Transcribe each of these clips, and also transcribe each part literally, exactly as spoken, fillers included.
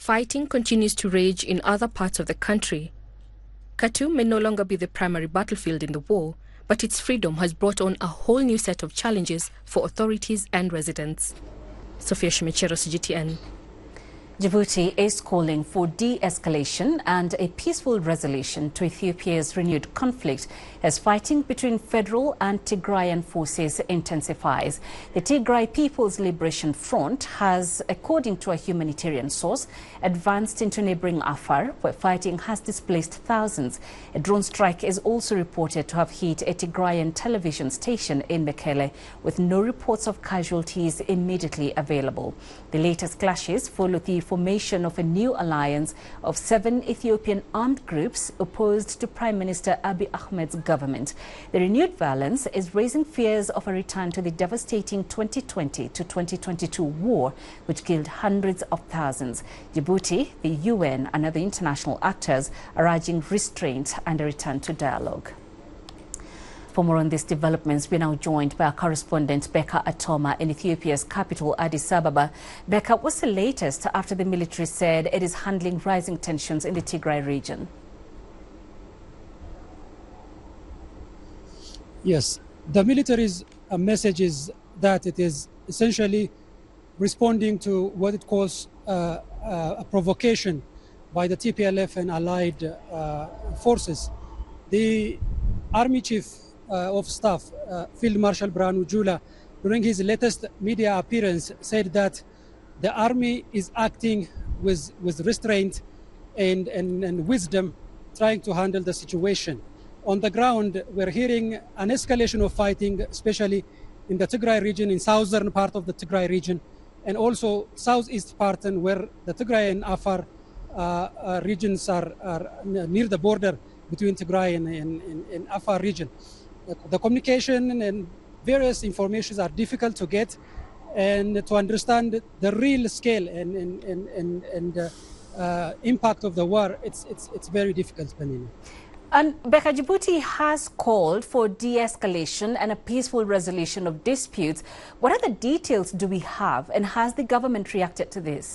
Fighting continues to rage in other parts of the country. Khartoum may no longer be the primary battlefield in the war, but its freedom has brought on a whole new set of challenges for authorities and residents. Sophia Shimicheros, G T N. Djibouti is calling for de-escalation and a peaceful resolution to Ethiopia's renewed conflict as fighting between federal and Tigrayan forces intensifies. The Tigray People's Liberation Front has, according to a humanitarian source, advanced into neighboring Afar, where fighting has displaced thousands. A drone strike is also reported to have hit a Tigrayan television station in Mekele, with no reports of casualties immediately available. The latest clashes follow the formation of a new alliance of seven Ethiopian armed groups opposed to Prime Minister Abiy Ahmed's government. The renewed violence is raising fears of a return to the devastating twenty twenty to twenty twenty-two war, which killed hundreds of thousands. Djibouti, the U N and other international actors are urging restraint and a return to dialogue. For more on these developments, we're now joined by our correspondent Becca Atoma in Ethiopia's capital, Addis Ababa. Becca, what's the latest after the military said it is handling rising tensions in the Tigray region? Yes, the military's uh, message is that it is essentially responding to what it calls uh, uh, a provocation by the T P L F and allied uh, forces. The Army Chief Uh, of Staff, uh, Field Marshal Birhanu Jula, during his latest media appearance, said that the army is acting with, with restraint and, and, and wisdom, trying to handle the situation. On the ground, we're hearing an escalation of fighting, especially in the Tigray region, in southern part of the Tigray region, and also southeast part, and where the Tigray and Afar uh, uh, regions are, are near the border between Tigray and, and, and, and Afar region. The communication and various informations are difficult to get, and to understand the real scale and, and, and, and, and uh, uh, impact of the war, it's, it's, it's very difficult, Panini. And Becca, Djibouti has called for de-escalation and a peaceful resolution of disputes. What other details do we have, and has the government reacted to this?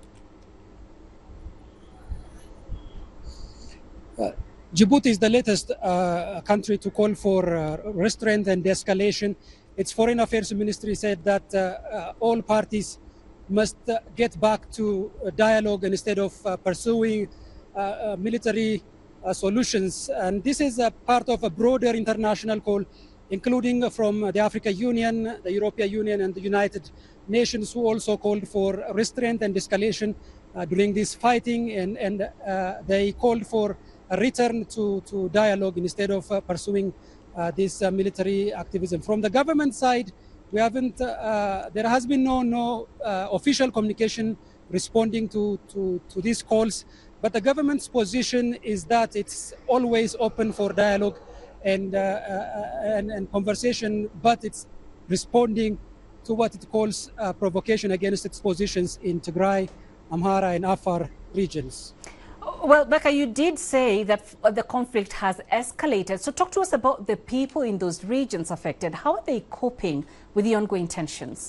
Uh, Djibouti is the latest uh, country to call for uh, restraint and de-escalation. Its Foreign Affairs Ministry said that uh, uh, all parties must uh, get back to dialogue instead of uh, pursuing uh, uh, military uh, solutions. And this is a part of a broader international call, including from the African Union, the European Union, and the United Nations, who also called for restraint and de-escalation uh, during this fighting, and, and uh, they called for a return to, to dialogue instead of uh, pursuing uh, this uh, military activism. From the government side, we haven't, uh, there has been no, no uh, official communication responding to, to, to these calls, but the government's position is that it's always open for dialogue and, uh, uh, and, and conversation, but it's responding to what it calls uh, provocation against its positions in Tigray, Amhara and Afar regions. Well, Becca, you did say that the conflict has escalated. So talk to us about the people in those regions affected. How are they coping with the ongoing tensions?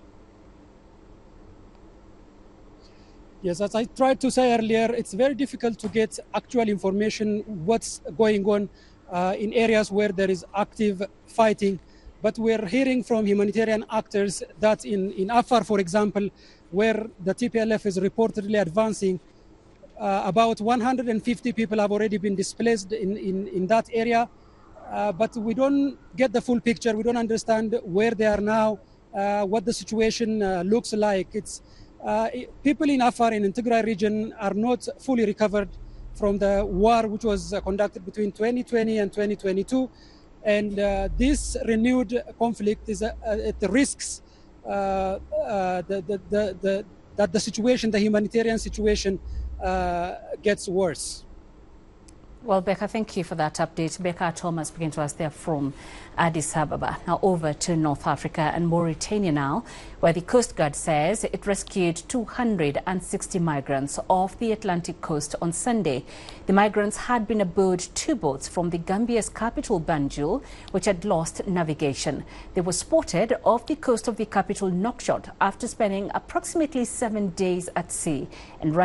Yes, as I tried to say earlier, it's very difficult to get actual information what's going on uh, in areas where there is active fighting. But we're hearing from humanitarian actors that in, in Afar, for example, where the T P L F is reportedly advancing, Uh, about one hundred fifty people have already been displaced in, in, in that area, uh, but we don't get the full picture. We don't understand where they are now, uh, what the situation uh, looks like. It's uh, people in Afar and in Tigray region are not fully recovered from the war which was uh, conducted between twenty twenty and twenty twenty-two, and uh, this renewed conflict is uh, at the risks uh, uh, the, the, the, the, that the situation, the humanitarian situation, Uh, gets worse. Well, Becca, thank you for that update. Becca Thomas speaking to us there from Addis Ababa. Now over to North Africa and Mauritania now, where the Coast Guard says it rescued two hundred sixty migrants off the Atlantic coast on Sunday. The migrants had been aboard two boats from the Gambia's capital Banjul, which had lost navigation. They were spotted off the coast of the capital Nouakchott after spending approximately seven days at sea and